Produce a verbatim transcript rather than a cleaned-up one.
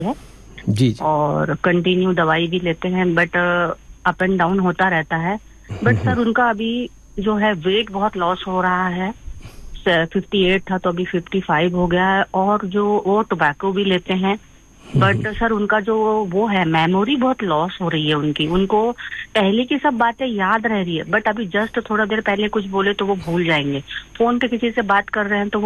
है जी, जी। और कंटिन्यू दवाई भी लेते हैं, बट अप एंड डाउन होता रहता है। बट सर उनका अभी जो है वेट बहुत लॉस हो रहा है। फिफ्टी एट था तो अभी फिफ्टी फाइव हो गया है, और जो वो टोबैको भी लेते हैं, बट सर उनका जो वो है मेमोरी बहुत लॉस हो रही है उनकी। उनको पहले की सब बातें याद रह रही है, बट अभी जस्ट थोड़ा देर पहले कुछ बोले तो वो भूल जाएंगे। फोन पे किसी से बात कर रहे हैं तो वो